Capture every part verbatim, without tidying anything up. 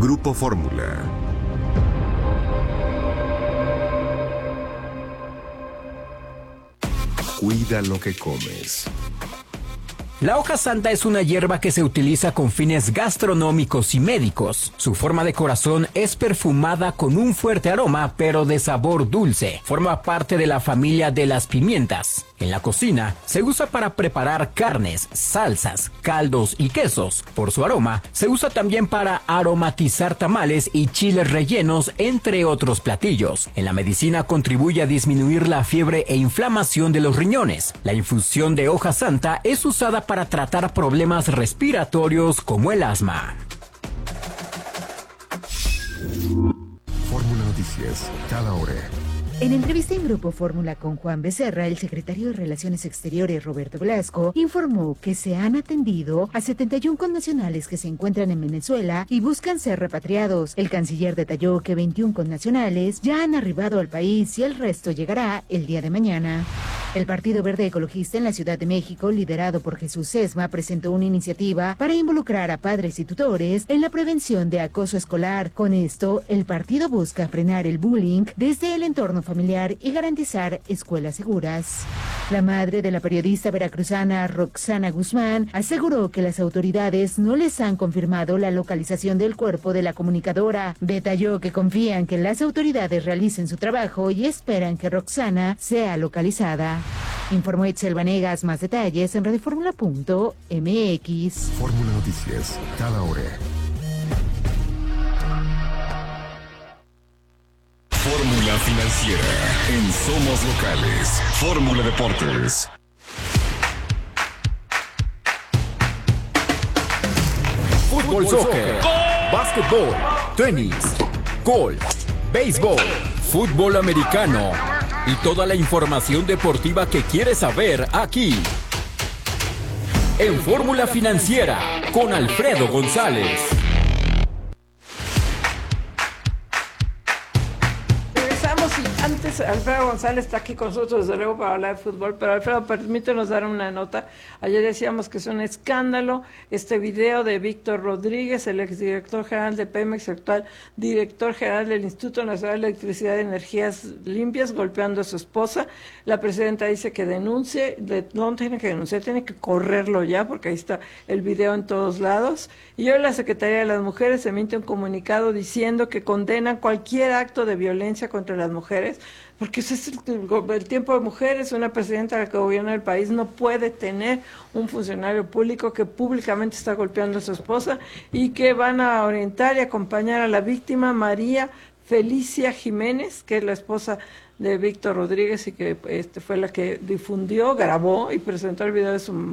Grupo Fórmula. Cuida lo que comes. La hoja santa es una hierba que se utiliza con fines gastronómicos y médicos. Su forma de corazón es perfumada con un fuerte aroma, pero de sabor dulce. Forma parte de la familia de las pimientas. En la cocina se usa para preparar carnes, salsas, caldos y quesos. Por su aroma, se usa también para aromatizar tamales y chiles rellenos, entre otros platillos. En la medicina contribuye a disminuir la fiebre e inflamación de los riñones. La infusión de hoja santa es usada para para tratar problemas respiratorios como el asma. Fórmula Noticias, cada hora. En entrevista en Grupo Fórmula con Juan Becerra, el secretario de Relaciones Exteriores, Roberto Velasco, informó que se han atendido a setenta y uno connacionales que se encuentran en Venezuela y buscan ser repatriados. El canciller detalló que veintiún connacionales ya han arribado al país y el resto llegará el día de mañana. El Partido Verde Ecologista en la Ciudad de México, liderado por Jesús Sesma, presentó una iniciativa para involucrar a padres y tutores en la prevención de acoso escolar. Con esto, el partido busca frenar el bullying desde el entorno familiar y garantizar escuelas seguras. La madre de la periodista veracruzana Roxana Guzmán aseguró que las autoridades no les han confirmado la localización del cuerpo de la comunicadora. Detalló que confían que las autoridades realicen su trabajo y esperan que Roxana sea localizada. Informó Itzel Vanegas. Más detalles en radioformula punto m x. Fórmula Noticias, cada hora. Fórmula Financiera en Somos Locales. Fórmula Deportes. Fútbol, soccer, básquetbol, tenis, golf, béisbol, fútbol americano y toda la información deportiva que quieres saber aquí. En Fórmula Financiera con Alfredo González. Antes, Alfredo González está aquí con nosotros, desde luego, para hablar de fútbol, pero Alfredo, permítenos dar una nota. Ayer decíamos que es un escándalo este video de Víctor Rodríguez, el exdirector general de Pemex, actual director general del Instituto Nacional de Electricidad y Energías Limpias, golpeando a su esposa. La presidenta dice que denuncie, no tiene que denunciar, tiene que correrlo ya, porque ahí está el video en todos lados. Y hoy la Secretaría de las Mujeres emite un comunicado diciendo que condenan cualquier acto de violencia contra las mujeres, porque ese es el, el tiempo de mujeres. Una presidenta que gobierna el país no puede tener un funcionario público que públicamente está golpeando a su esposa, y que van a orientar y acompañar a la víctima, María Felicia Jiménez, que es la esposa de Víctor Rodríguez y que este fue la que difundió, grabó y presentó el video de su...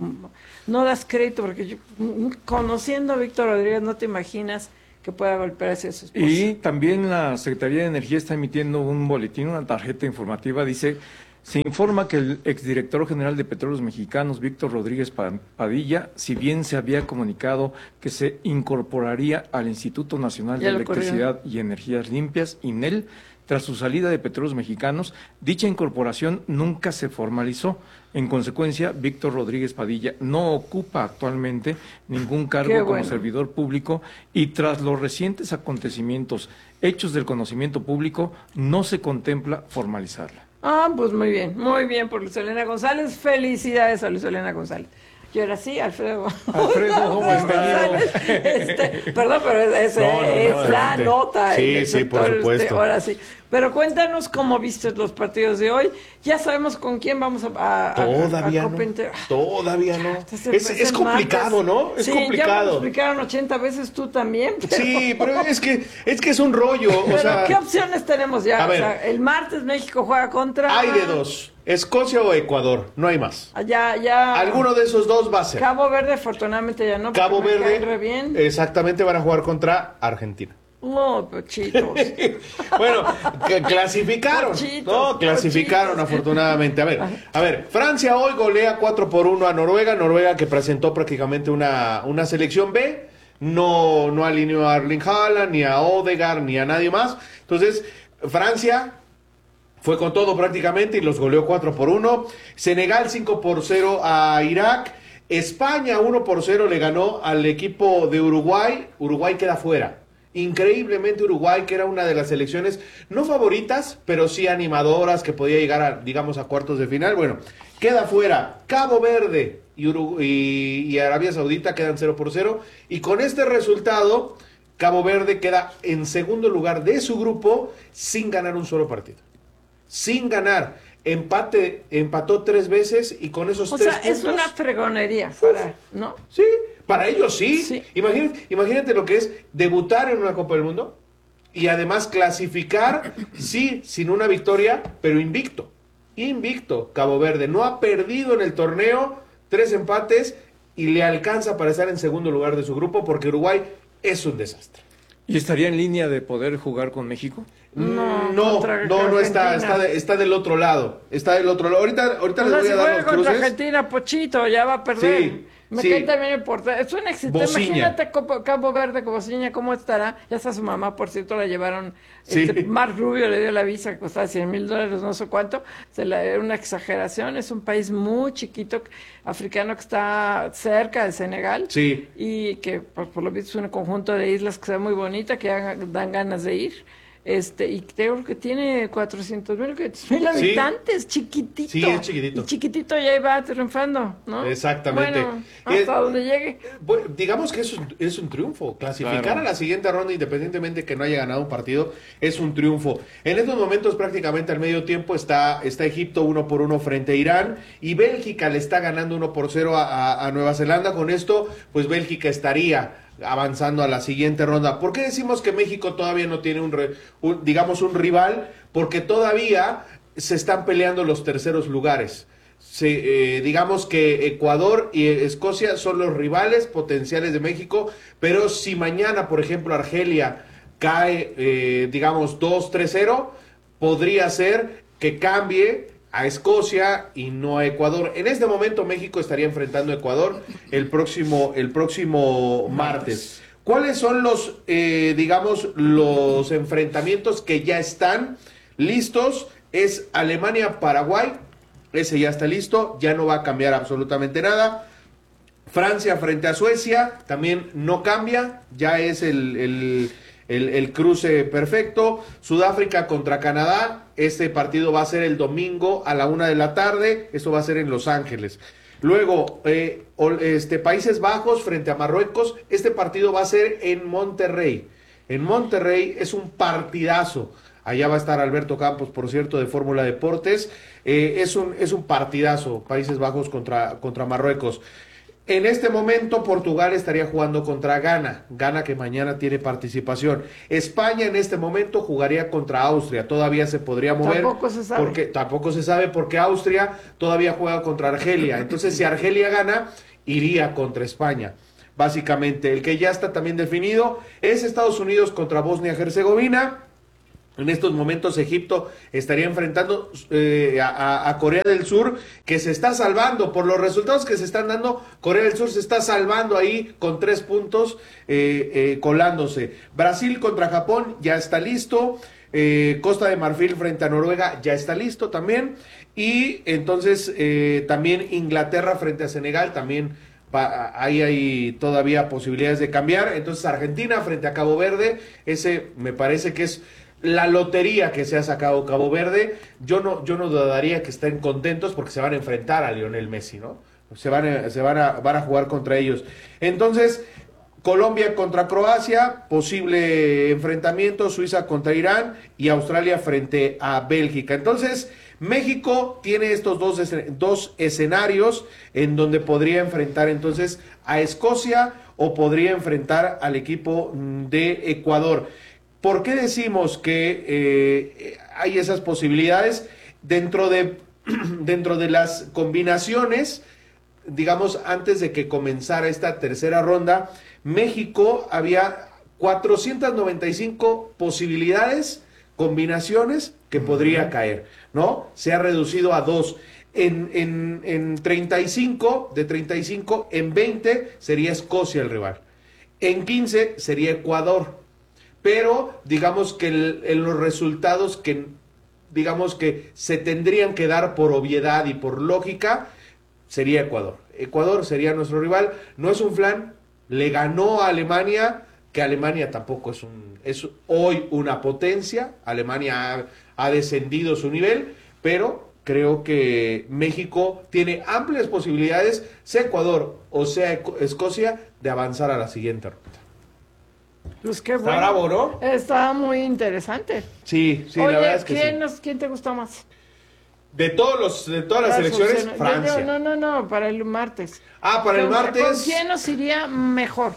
No das crédito, porque yo, conociendo a Víctor Rodríguez, no te imaginas que pueda golpear hacia su esposa. Y también la Secretaría de Energía está emitiendo un boletín, una tarjeta informativa. Dice, se informa que el exdirector general de Petróleos Mexicanos, Víctor Rodríguez Padilla, si bien se había comunicado que se incorporaría al Instituto Nacional de Electricidad y Energías Limpias, INEL, tras su salida de Petróleos Mexicanos, dicha incorporación nunca se formalizó. En consecuencia, Víctor Rodríguez Padilla no ocupa actualmente ningún cargo Qué como bueno. servidor público, y tras los recientes acontecimientos hechos del conocimiento público, no se contempla formalizarla. Ah, pues muy bien, muy bien por Luis Elena González. Felicidades a Luis Elena González. Yo era así, Alfredo. Alfredo, ¿cómo estás? Este, perdón, pero es, es, No, no, es no, la adelante. nota. Sí, el sí, por sector, supuesto. Este, ahora sí. Pero cuéntanos cómo viste los partidos de hoy. Ya sabemos con quién vamos a... a Todavía a, a no. Copente- Todavía no. Este Es, es es el complicado, martes. ¿no? Es Sí, ya me lo complicado. explicaron ochenta veces, tú también. Pero, Sí, pero es que es que es un rollo, o pero sea, ¿qué opciones tenemos ya? A O ver. sea, el martes México juega contra... hay de dos, Escocia o Ecuador, no hay más. Ya, ya... Alguno de esos dos va a ser. Cabo Verde, afortunadamente ya no. porque Cabo me cae Verde, re bien. exactamente, van a jugar contra Argentina. Oh, pochitos. Bueno, que clasificaron, Pochitos, ¿no? Clasificaron pochitos. afortunadamente. A ver, a ver, Francia hoy golea cuatro por uno a Noruega, Noruega que presentó prácticamente una, una selección B, no, no alineó a Erling Haaland, ni a Odegaard, ni a nadie más. Entonces, Francia fue con todo prácticamente y los goleó cuatro por uno. Senegal cinco por cero a Irak. España uno por cero le ganó al equipo de Uruguay. Uruguay queda fuera. increíblemente Uruguay, que era una de las selecciones no favoritas, pero sí animadoras, que podía llegar a, digamos, a cuartos de final. Bueno, queda fuera Cabo Verde y, Urugu- y, y Arabia Saudita, quedan cero por cero, y con este resultado Cabo Verde queda en segundo lugar de su grupo sin ganar un solo partido. Sin ganar. Empate, empató tres veces y con esos O tres sea, puntos... es una fregonería, para, ¿no? Sí, para ellos sí. Sí. Imagínate, imagínate lo que es debutar en una Copa del Mundo y además clasificar, sí, sin una victoria, pero invicto. Invicto, Cabo Verde. No ha perdido en el torneo, tres empates y le alcanza para estar en segundo lugar de su grupo porque Uruguay es un desastre. ¿Y estaría en línea de poder jugar con México? No, No, contra no, no está, Argentina. está, de- está del otro lado. Está del otro lado. Ahorita, ahorita O les sea, voy si a dar juega los contra cruces. Argentina, Pochito, ya va a perder. Sí, Me sí. cae también el portero. Es un éxito. Bociña. Imagínate Copo- Cabo Verde, Bociña, ¿cómo estará? Ya está su mamá, por cierto, la llevaron. Sí. Este, Marc Rubio le dio la visa que costaba cien mil dólares, no sé cuánto. Se la, era una exageración. Es un país muy chiquito, africano, que está cerca de Senegal. Sí. Y que, pues, por lo visto, es un conjunto de islas que se ve muy bonita, que ya dan ganas de ir. Este, y creo que tiene cuatrocientos mil habitantes, chiquitito. Sí, es chiquitito. Y chiquitito ya iba triunfando, ¿no? Exactamente. Bueno, hasta Es- donde llegue. Bueno, digamos que es un, es un triunfo. Clasificar Claro. a la siguiente ronda, independientemente que no haya ganado un partido, es un triunfo. En estos momentos, prácticamente al medio tiempo, está, está Egipto uno por uno frente a Irán y Bélgica le está ganando uno por cero a, a- a Nueva Zelanda. Con esto, pues Bélgica estaría avanzando a la siguiente ronda. ¿Por qué decimos que México todavía no tiene un, re- un, digamos, un rival? Porque todavía se están peleando los terceros lugares. Se, eh, digamos que Ecuador y Escocia son los rivales potenciales de México, pero si mañana, por ejemplo, Argelia cae, eh, digamos, dos tres cero, podría ser que cambie a Escocia y no a Ecuador. En este momento México estaría enfrentando a Ecuador el próximo, el próximo martes. ¿Cuáles son los, eh, digamos, los enfrentamientos que ya están listos? Es Alemania-Paraguay, ese ya está listo, ya no va a cambiar absolutamente nada. Francia frente a Suecia, también no cambia, ya es el, el, el, el cruce perfecto. Sudáfrica contra Canadá, este partido va a ser el domingo a la una de la tarde, esto va a ser en Los Ángeles. Luego, eh, ol- este, Países Bajos frente a Marruecos, este partido va a ser en Monterrey. En Monterrey es un partidazo. Allá va a estar Alberto Campos, por cierto, de Fórmula Deportes. Eh, es, un, es un partidazo, Países Bajos contra, contra Marruecos. En este momento Portugal estaría jugando contra Ghana, Ghana que mañana tiene participación. España en este momento jugaría contra Austria, todavía se podría mover. Tampoco se sabe. Porque, tampoco se sabe porque Austria todavía juega contra Argelia. Entonces si Argelia gana, iría contra España. Básicamente, el que ya está también definido es Estados Unidos contra Bosnia-Herzegovina. En estos momentos Egipto estaría enfrentando eh, a, a Corea del Sur, que se está salvando por los resultados que se están dando. Corea del Sur se está salvando ahí con tres puntos, eh, eh, colándose. Brasil contra Japón ya está listo. Eh, Costa de Marfil frente a Noruega ya está listo también. Y entonces eh, también Inglaterra frente a Senegal también. Va, ahí hay todavía posibilidades de cambiar. Entonces Argentina frente a Cabo Verde, ese me parece que es la lotería que se ha sacado Cabo Verde. Yo no, yo no dudaría que estén contentos porque se van a enfrentar a Lionel Messi, ¿no? Se van a, se van a, van a jugar contra ellos. Entonces, Colombia contra Croacia, posible enfrentamiento, Suiza contra Irán y Australia frente a Bélgica. Entonces, México tiene estos dos, dos escenarios en donde podría enfrentar entonces a Escocia o podría enfrentar al equipo de Ecuador. ¿Por qué decimos que eh, hay esas posibilidades? Dentro de, dentro de las combinaciones, digamos, antes de que comenzara esta tercera ronda, México había cuatrocientas noventa y cinco posibilidades, combinaciones que podría caer, ¿no? Se ha reducido a dos. En, en, en treinta y cinco, de treinta y cinco, en veinte sería Escocia el rival. En quince sería Ecuador. Pero digamos que el, en los resultados que digamos que se tendrían que dar por obviedad y por lógica, sería Ecuador. Ecuador sería nuestro rival. No es un flan, le ganó a Alemania, que Alemania tampoco es un es hoy una potencia. Alemania ha, ha descendido su nivel, pero creo que México tiene amplias posibilidades, sea Ecuador o sea Escocia, de avanzar a la siguiente ronda. Pues qué Está bueno. bravo, ¿no? Está muy interesante. Sí, sí, Oye, la verdad es que ¿quién, sí. nos, ¿quién te gustó más? De todos los, de todas las Las selecciones, opciones. Francia. No, no, no, no, para el martes. Ah, para el ¿Con- martes. ¿Con quién nos iría mejor?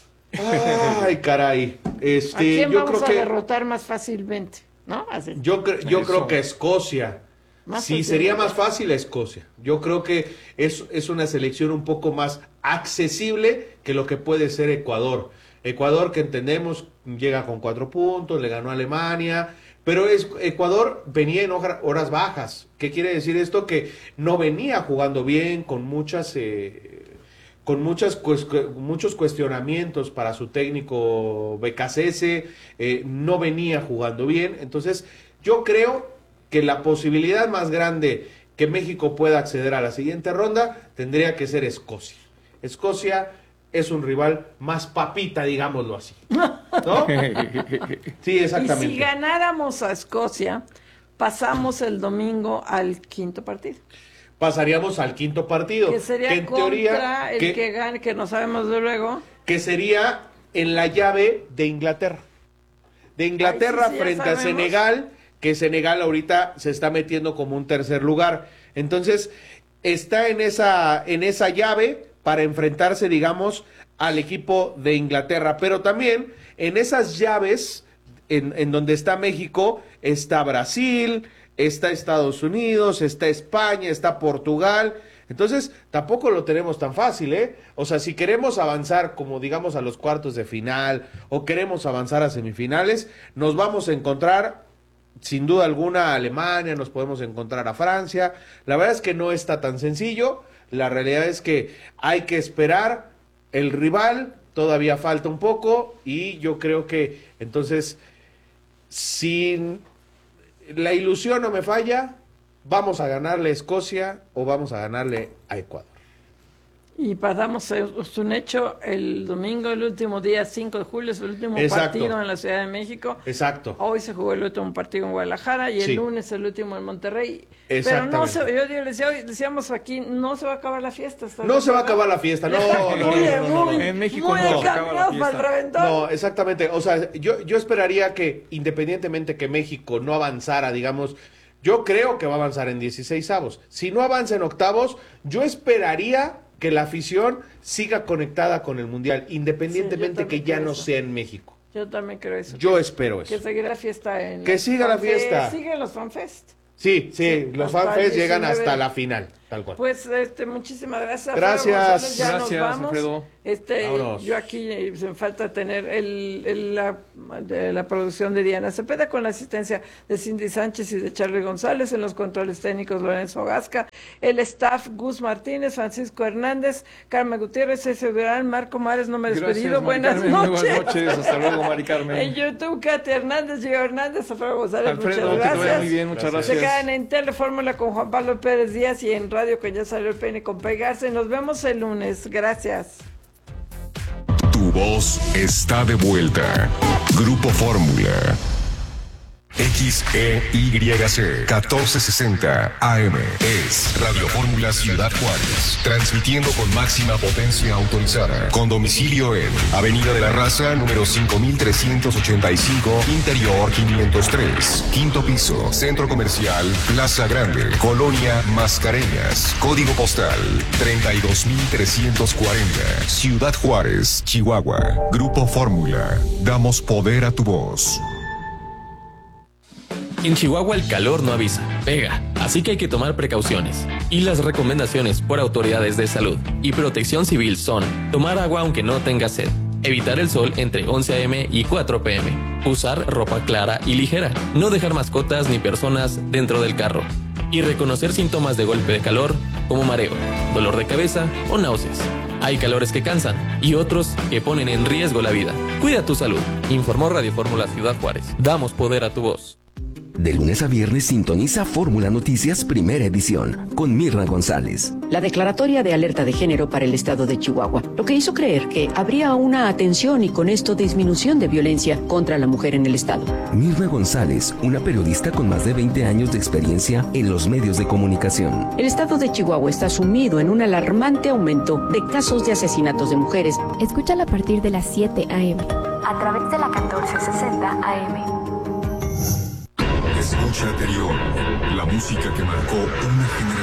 Ay, caray. Este, ¿A quién yo vamos creo a que derrotar más fácilmente? ¿No? Así. yo, cre- yo Eso. creo que Escocia. Más Sí, fácil. sería más fácil Escocia. Yo creo que es, es una selección un poco más accesible que lo que puede ser Ecuador. Ecuador, que entendemos, llega con cuatro puntos, le ganó a Alemania, pero es, Ecuador venía en hoja- horas bajas. ¿Qué quiere decir esto? Que no venía jugando bien, con muchas... Eh, con muchas cues- muchos cuestionamientos para su técnico B K C S, eh, no venía jugando bien. Entonces, yo creo que la posibilidad más grande que México pueda acceder a la siguiente ronda tendría que ser Escocia. Escocia es un rival más papita, digámoslo así. ¿No? Sí, exactamente. Y si ganáramos a Escocia, pasamos el domingo al quinto partido. Pasaríamos al quinto partido. Que sería que en contra teoría, el que, que gane, que no sabemos de luego. que sería en la llave de Inglaterra. De Inglaterra Ay, sí, sí, ya frente a sabemos. Senegal, que Senegal ahorita se está metiendo como un tercer lugar. Entonces, está en esa, en esa llave para enfrentarse, digamos, al equipo de Inglaterra. Pero también en esas llaves, en, en donde está México, está Brasil, está Estados Unidos, está España, está Portugal. Entonces, tampoco lo tenemos tan fácil, ¿eh? O sea, si queremos avanzar, como digamos, a los cuartos de final, o queremos avanzar a semifinales, nos vamos a encontrar, sin duda alguna, a Alemania, nos podemos encontrar a Francia. La verdad es que no está tan sencillo. La realidad es que hay que esperar el rival, todavía falta un poco, y yo creo que, entonces, sin... la ilusión no me falla, vamos a ganarle a Escocia o vamos a ganarle a Ecuador. Y pasamos, es un hecho, el domingo, el último día, cinco de julio, es el último Exacto. partido en la Ciudad de México. Exacto. Hoy se jugó el último partido en Guadalajara y el Sí. lunes el último en Monterrey. Exactamente. Pero no se, yo, yo decía, hoy decíamos aquí, no se va a acabar la fiesta. ¿estás No de se va a acuerdo? acabar la fiesta, no, no, no, Muy, no, no, no, muy, no. En México muy no se acaba la encaminados para el fiesta. reventón. No, exactamente. O sea, yo, yo esperaría que, independientemente que México no avanzara, digamos, yo creo que va a avanzar en dieciseisavos. Si no avanza en octavos, yo esperaría que la afición siga conectada con el Mundial, independientemente Sí, yo que también ya creo no eso. sea en México. Yo también creo eso. Yo que, espero que eso. seguirá la fiesta en... Que los siga la fanfest. fiesta. Siguen los fanfest. Sí, sí, Sí, los hasta fanfest el llegan diecinueve. hasta la final, tal cual. Pues este, muchísimas gracias. Gracias. Alfredo González, ya Gracias, nos vamos. Alfredo. Este, Vámonos. yo aquí eh, me falta tener el, el- la, de la producción de Diana Cepeda con la asistencia de Cindy Sánchez y de Charlie González, en los controles técnicos Lorenzo Gasca, el staff Gus Martínez, Francisco Hernández, Carmen Gutiérrez, César Durán, Marco Mares, no me he Gracias, despedido. Mari Buenas Carmen. noches. Buenas noches. Hasta luego, Mari Carmen. En YouTube, Katia Hernández, Gio Hernández, Alfredo González, Alfredo, muchas que te vaya gracias. muy bien, muchas Gracias. Se gracias. quedan en Telefórmula con Juan Pablo Pérez Díaz y en Radio con Ya Salió el Peine con Pegarse. Nos vemos el lunes. Gracias. Tu voz está de vuelta. Grupo Fórmula. X E Y C catorce sesenta A M es Radio Fórmula Ciudad Juárez, transmitiendo con máxima potencia autorizada, con domicilio en Avenida de la Raza, número cinco mil trescientos ochenta y cinco, Interior quinientos tres, quinto piso, Centro Comercial Plaza Grande, Colonia Mascareñas, código postal treinta y dos mil trescientos cuarenta, Ciudad Juárez, Chihuahua. Grupo Fórmula, damos poder a tu voz. En Chihuahua el calor no avisa, pega, así que hay que tomar precauciones. Y las recomendaciones por autoridades de salud y protección civil son: tomar agua aunque no tenga sed, evitar el sol entre once a eme y cuatro pe eme, usar ropa clara y ligera, no dejar mascotas ni personas dentro del carro, y reconocer síntomas de golpe de calor como mareo, dolor de cabeza o náuseas. Hay calores que cansan y otros que ponen en riesgo la vida. Cuida tu salud. Informó Radio Fórmula Ciudad Juárez. Damos poder a tu voz. De lunes a viernes sintoniza Fórmula Noticias Primera Edición con Mirna González. La declaratoria de alerta de género para el estado de Chihuahua, lo que hizo creer que habría una atención y con esto disminución de violencia contra la mujer en el estado. Mirna González, una periodista con más de veinte años de experiencia en los medios de comunicación. El estado de Chihuahua está sumido en un alarmante aumento de casos de asesinatos de mujeres. Escúchala a partir de las siete a eme a través de la catorce sesenta A M. Escucha anterior, la música que marcó una generación.